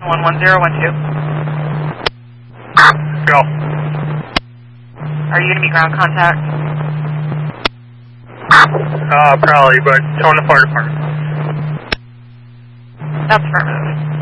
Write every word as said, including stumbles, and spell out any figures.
one one zero one two. Go. Are you going to be ground contact? Uh, probably, but tone the fire department. That's affirmative.